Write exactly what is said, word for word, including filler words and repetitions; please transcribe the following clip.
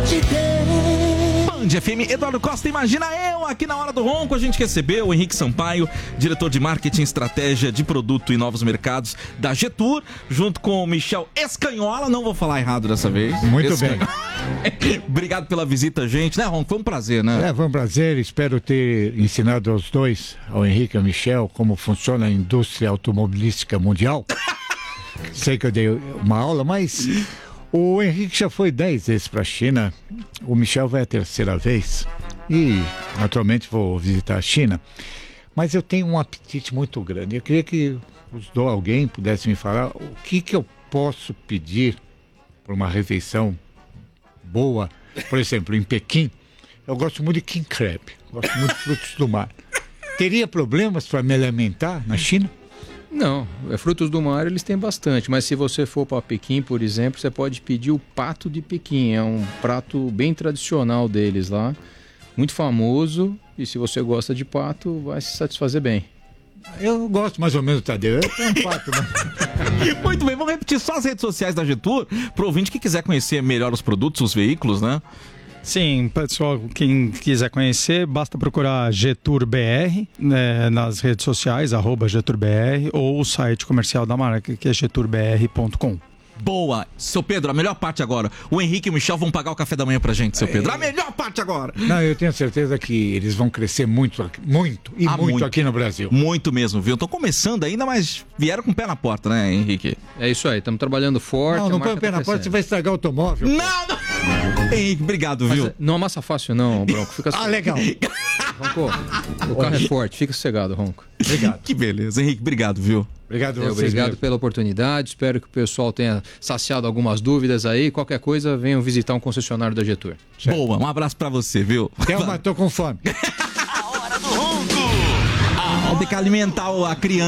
pode ter. Band F M, Eduardo Costa, imagina eu aqui na Hora do Ronco. A gente recebeu o Henrique Sampaio, diretor de marketing, estratégia de produto e novos mercados da Getur, junto com o Michel Escanhola, não vou falar errado dessa vez. Muito Escanhola. bem. Obrigado pela visita, gente, né, Ronco? Foi um prazer, né? É, foi um prazer, espero ter ensinado aos dois, ao Henrique e ao Michel, como funciona a indústria automobilística mundial. Sei que eu dei uma aula, mas o Henrique já foi dez vezes para a China, o Michel vai a terceira vez e naturalmente vou visitar a China, mas eu tenho um apetite muito grande. Eu queria que os do alguém pudesse me falar o que, que eu posso pedir por uma refeição boa. Por exemplo, em Pequim, eu gosto muito de king crab, gosto muito de frutos do mar. Teria problemas para me alimentar na China? Não, é, frutos do mar eles têm bastante, mas se você for para Pequim, por exemplo, você pode pedir o pato de Pequim, é um prato bem tradicional deles lá, muito famoso, e se você gosta de pato, vai se satisfazer bem. Eu gosto mais ou menos, Tadeu, é um pato, né? Muito bem, vamos repetir só as redes sociais da Getur, pro ouvinte que quiser conhecer melhor os produtos, os veículos, né? Sim, pessoal, quem quiser conhecer, basta procurar Getur B R, né, nas redes sociais, arroba Getur B R, ou o site comercial da marca, que é getur b r ponto com. Boa! Seu Pedro, a melhor parte agora. O Henrique e o Michel vão pagar o café da manhã pra gente, seu Pedro. A melhor parte agora! Não, eu tenho certeza que eles vão crescer muito, aqui- muito e Ah, muito, muito. aqui no Brasil. Muito mesmo, viu? Estão começando ainda, mas vieram com o pé na porta, né, Henrique? É isso aí, estamos trabalhando forte. Não, a não marca põe o pé tá na porta, você crescendo. vai estragar o automóvel. pô. Não, não! Henrique, obrigado, Mas, viu? é, não amassa fácil não, Bronco, fica Ah, legal. Ronco, o carro é forte, fica sossegado, Ronco. Obrigado. Que beleza. Henrique, obrigado, viu? Obrigado a É, vocês. obrigado mesmo. pela oportunidade, espero que o pessoal tenha saciado algumas dúvidas aí, qualquer coisa venham visitar um concessionário da Getur. Certo. Boa, um abraço pra você, viu? Thelma, tô com fome. A Hora do Ronco. Tem que alimentar a criança.